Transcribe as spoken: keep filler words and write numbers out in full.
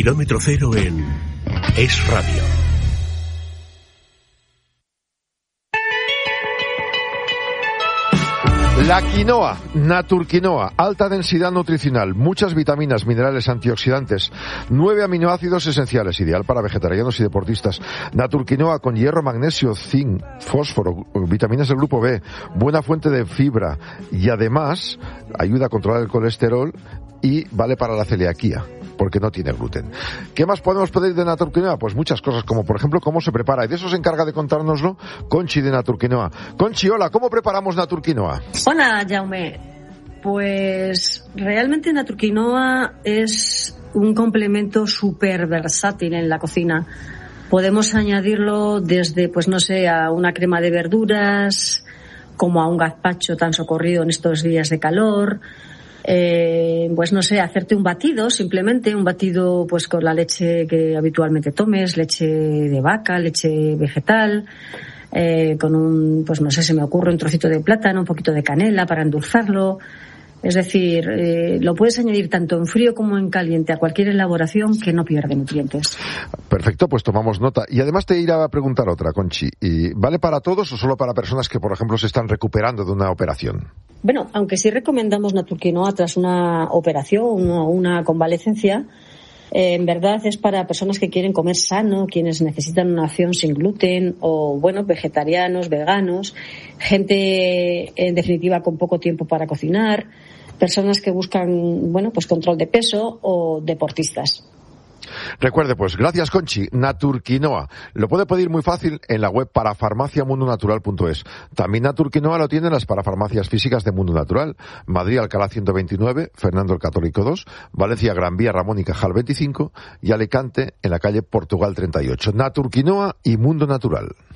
Kilómetro cero en Es Radio. La quinoa, naturquinoa, alta densidad nutricional, muchas vitaminas, minerales, antioxidantes, nueve aminoácidos esenciales, ideal para vegetarianos y deportistas. Naturquinoa con hierro, magnesio, zinc, fósforo, vitaminas del grupo B, buena fuente de fibra y además ayuda a controlar el colesterol y vale para la celiaquía, porque no tiene gluten. ¿Qué más podemos pedir de naturquinoa? Pues muchas cosas, como por ejemplo cómo se prepara, y de eso se encarga de contárnoslo Conchi de Naturquinoa. Conchi, hola, ¿cómo preparamos naturquinoa? Hola, Jaume. Pues realmente naturquinoa es un complemento súper versátil en la cocina. Podemos añadirlo desde, pues no sé, a una crema de verduras, como a un gazpacho tan socorrido en estos días de calor. Eh, pues no sé, hacerte un batido, simplemente un batido pues con la leche que habitualmente tomes, leche de vaca, leche vegetal, eh, con un, pues no sé, se me ocurre un trocito de plátano, un poquito de canela para endulzarlo. Es decir, eh, lo puedes añadir tanto en frío como en caliente a cualquier elaboración que no pierde nutrientes. Perfecto, pues tomamos nota. Y además te iré a preguntar otra, Conchi. ¿Y ¿vale para todos o solo para personas que, por ejemplo, se están recuperando de una operación? Bueno, aunque sí recomendamos naturquinoa tras una operación o una convalecencia, eh, en verdad es para personas que quieren comer sano, quienes necesitan una opción sin gluten o, bueno, vegetarianos, veganos, gente, en definitiva, con poco tiempo para cocinar, personas que buscan, bueno, pues control de peso o deportistas. Recuerde, pues, gracias, Conchi, naturquinoa. Lo puede pedir muy fácil en la web parafarmacia mundo natural punto es. También naturquinoa lo tienen las parafarmacias físicas de Mundo Natural. Madrid, Alcalá ciento veintinueve, Fernando el Católico dos, Valencia, Gran Vía, Ramón y Cajal veinticinco y Alicante en la calle Portugal treinta y ocho. Naturquinoa y Mundo Natural.